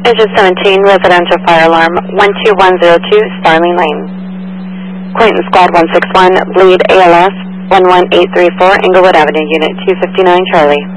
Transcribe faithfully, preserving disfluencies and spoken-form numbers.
Engine seventeen, residential fire alarm, one two one zero two, Starling Lane. Clinton Squad one six one, bleed A L S, one one eight three four, Inglewood Avenue, Unit two fifty-nine, Charlie.